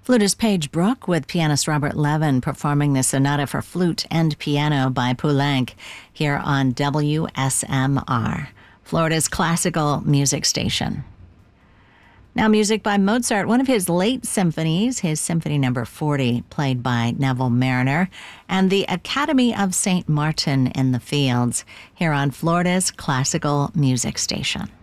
Flutist Paige Brooke with pianist Robert Levin performing the sonata for flute and piano by Poulenc here on WSMR, Florida's classical music station. Now music by Mozart, one of his late symphonies, his Symphony No. 40, played by Neville Marriner, and the Academy of St. Martin in the Fields here on Florida's classical music station.